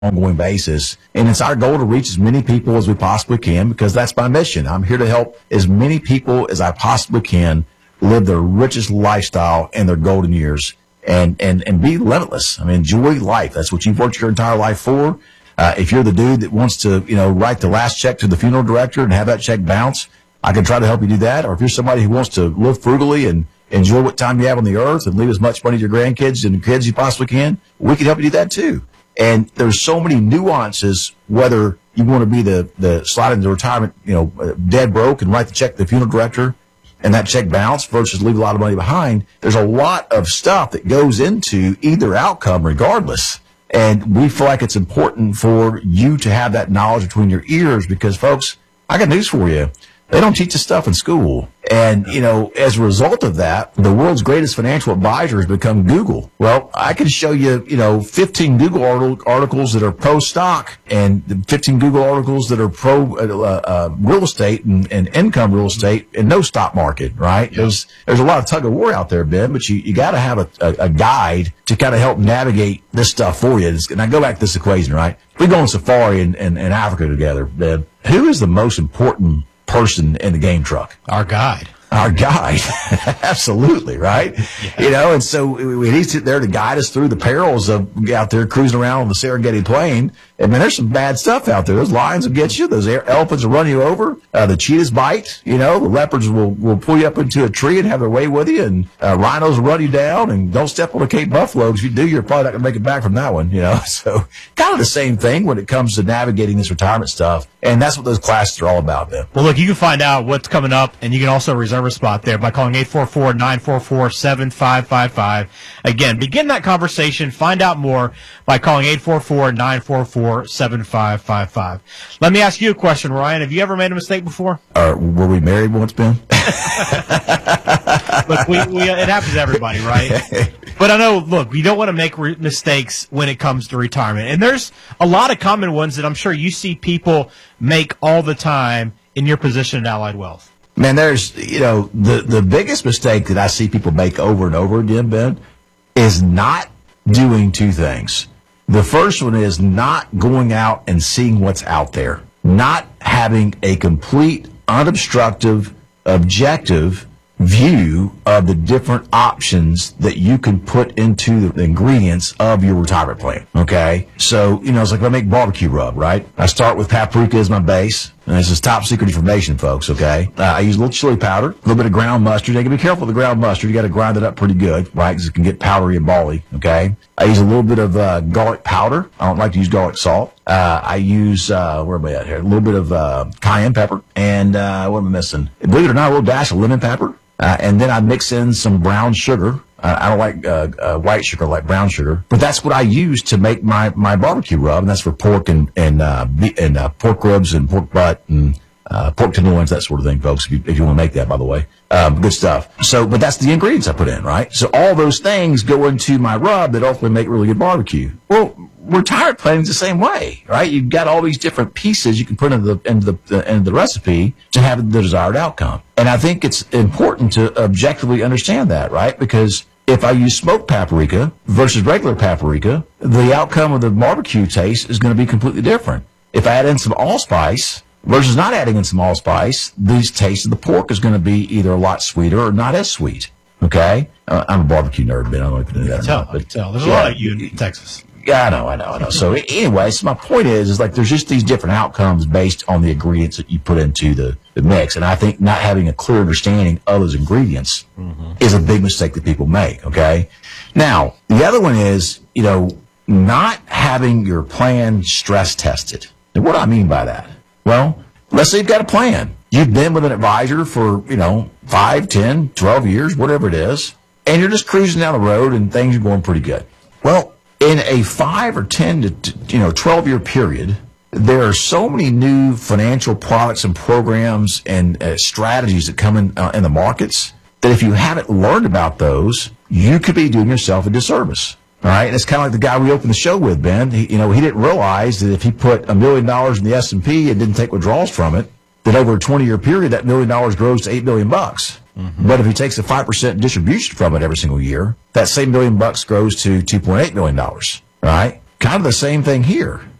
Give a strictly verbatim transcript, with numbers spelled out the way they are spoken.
ongoing basis. And it's our goal to reach as many people as we possibly can, because that's my mission. I'm here to help as many people as I possibly can live their richest lifestyle in their golden years and, and, and be limitless. I mean, enjoy life. That's what you've worked your entire life for. Uh, if you're the dude that wants to, you know, write the last check to the funeral director and have that check bounce, I can try to help you do that. Or if you're somebody who wants to live frugally and enjoy what time you have on the earth and leave as much money to your grandkids and kids you possibly can, we can help you do that too. And there's so many nuances, whether you want to be the, the slide into retirement, you know, dead broke and write the check to the funeral director and that check bounce versus leave a lot of money behind. There's a lot of stuff that goes into either outcome regardless. And we feel like it's important for you to have that knowledge between your ears because, folks, I got news for you. They don't teach this stuff in school. And, you know, as a result of that, the world's greatest financial advisor has become Google. Well, I can show you, you know, fifteen Google articles that are pro-stock and fifteen Google articles that are pro uh, uh, real estate and, and income real estate and no stock market, right? Yeah. There's there's a lot of tug of war out there, Ben, but you, you got to have a, a, a guide to kind of help navigate this stuff for you. And I go back to this equation, right? If we go on safari in, in, in Africa together, Ben, who is the most important person in the game truck? Our guide. Our guide. Absolutely, right? Yeah. You know, and so he's there to guide us through the perils of out there cruising around on the Serengeti Plain. I mean, there's some bad stuff out there. Those lions will get you. Those elephants will run you over. Uh, the cheetahs bite. You know, the leopards will, will pull you up into a tree and have their way with you. And uh, rhinos will run you down. And don't step on a Cape Buffalo. If you do, you're probably not going to make it back from that one, you know. So kind of the same thing when it comes to navigating this retirement stuff. And that's what those classes are all about, man. Well, look, you can find out what's coming up, and you can also reserve a spot there by calling eight four four, nine four four, seven five five five. Again, begin that conversation. Find out more by calling eight four four, nine four four, seven five five five. Let me ask you a question, Ryan. Have you ever made a mistake before? Uh, were we married once, Ben? Look, we, we, it happens to everybody, right? But I know, look, you don't want to make re- mistakes when it comes to retirement. And there's a lot of common ones that I'm sure you see people make all the time in your position at Allied Wealth. Man, there's, you know, the, the biggest mistake that I see people make over and over again, Ben, is not doing two things. The first one is not going out and seeing what's out there, not having a complete, unobstructive, objective view of the different options that you can put into the ingredients of your retirement plan, okay? So, you know, it's like if I make barbecue rub, right? I start with paprika as my base, and this is top secret information, folks, okay? Uh, I use a little chili powder, a little bit of ground mustard. You got to be careful with the ground mustard. You got to grind it up pretty good, right? Because it can get powdery and bally, okay? I use a little bit of uh, garlic powder. I don't like to use garlic salt. Uh, I use, uh, where am I at here? A little bit of uh, cayenne pepper. And uh, what am I missing? Believe it or not, a little dash of lemon pepper. Uh, and then I mix in some brown sugar. Uh, I don't like uh, uh, white sugar, I like brown sugar. But that's what I use to make my, my barbecue rub, and that's for pork and and uh, be- and uh, pork ribs and pork butt and uh, pork tenderloins, that sort of thing, folks. If you, if you want to make that, by the way, um, good stuff. So, but that's the ingredients I put in, right? So all those things go into my rub that ultimately make really good barbecue. Well, retirement planning is the same way, right? You've got all these different pieces you can put into the into the into the recipe to have the desired outcome. And I think it's important to objectively understand that, right? Because if I use smoked paprika versus regular paprika, the outcome of the barbecue taste is going to be completely different. If I add in some allspice versus not adding in some allspice, the taste of the pork is going to be either a lot sweeter or not as sweet. Okay? Uh, I'm a barbecue nerd, but I don't know if you can do that or tell, not. But, tell. There's yeah, a lot of you in Texas. Yeah, I know, I know, I know. So anyway, so my point is, is like there's just these different outcomes based on the ingredients that you put into the, the mix. And I think not having a clear understanding of those ingredients mm-hmm. is a big mistake that people make, okay? Now, the other one is, you know, not having your plan stress tested. And what do I mean by that? Well, let's say you've got a plan. You've been with an advisor for, you know, five, ten, twelve years, whatever it is, and you're just cruising down the road and things are going pretty good. Well, in a five or ten to, you know, twelve year period, there are so many new financial products and programs and uh, strategies that come in, uh, in the markets that if you haven't learned about those, you could be doing yourself a disservice. All right. And it's kind of like the guy we opened the show with, Ben. He, you know, he didn't realize that if he put a million dollars in the S and P and didn't take withdrawals from it, that over a twenty year period, that million dollars grows to eight million bucks. Mm-hmm. But if he takes a five percent distribution from it every single year, that same million bucks grows to two point eight million dollars, right? kind of the same thing here.